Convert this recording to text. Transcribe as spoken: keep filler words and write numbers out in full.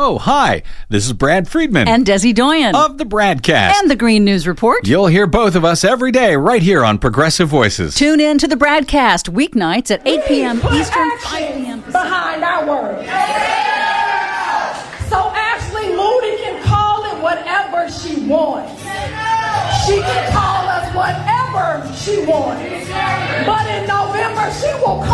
Hello, hi. This is Brad Friedman. And Desi Doyen. Of the Bradcast. And the Green News Report. You'll hear both of us every day right here on Progressive Voices. Tune in to the Bradcast weeknights at eight p.m. Eastern, five p.m. behind our words. So Ashley Moody can call it whatever she wants. She can call us whatever she wants. But in November, she will call